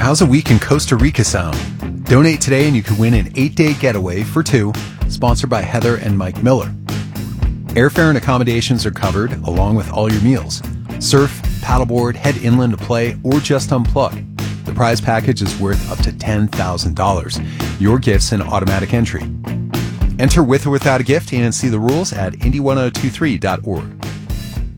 How's a week in Costa Rica sound? Donate today and you could win an 8-day getaway for two, sponsored by Heather and Mike Miller. Airfare and accommodations are covered, along with all your meals. Surf, paddleboard, head inland to play, or just unplug. The prize package is worth up to $10,000. Your gift's an automatic entry. Enter with or without a gift and see the rules at indy1023.org.